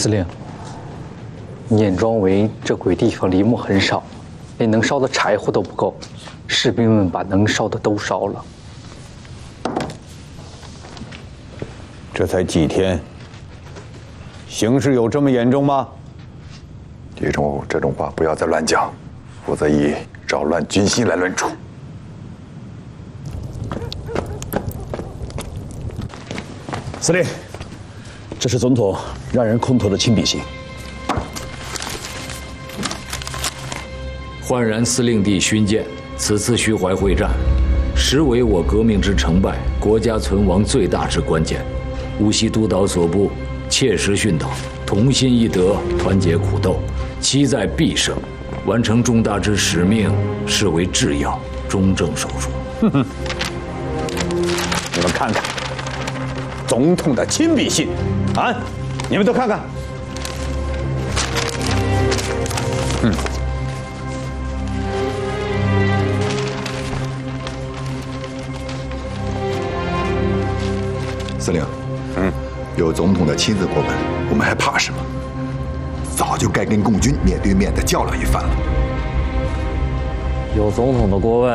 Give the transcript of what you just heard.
司令，碾庄围这鬼地方林木很少，连能烧的柴火都不够，士兵们把能烧的都烧了。 这才几天，形势有这么严重吗？ 狄仲武，这种话不要再乱讲，否则以扰乱军心来论处。 司令，这是总统让人空投的亲笔信。 焕然司令弟勋鉴，此次徐淮会战，实为我革命之成败、国家存亡最大之关键。务系督导所部切实训导，同心一德，团结苦斗，期在必胜。完成重大之使命，视为至要，中正手术。 你们看看，总统的亲笔信，啊，你们都看看。 司令，有总统的亲自过问，我们还怕什么？早就该跟共军面对面的较量一番了。 有总统的过问，